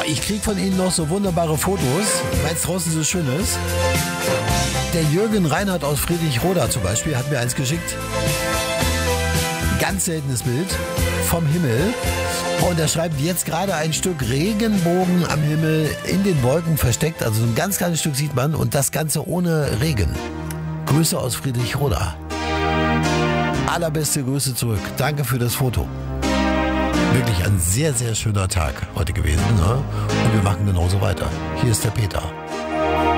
ich kriege von Ihnen noch so wunderbare Fotos, weil es draußen so schön ist. Der Jürgen Reinhardt aus Friedrichroda zum Beispiel hat mir eins geschickt. Ganz seltenes Bild vom Himmel. Und er schreibt, jetzt gerade ein Stück Regenbogen am Himmel in den Wolken versteckt. Also so ein ganz kleines Stück sieht man und das Ganze ohne Regen. Grüße aus Friedrichroda. Allerbeste Grüße zurück. Danke für das Foto. Wirklich ein sehr, sehr schöner Tag heute gewesen. Ne? Und wir machen genauso weiter. Hier ist der Peter.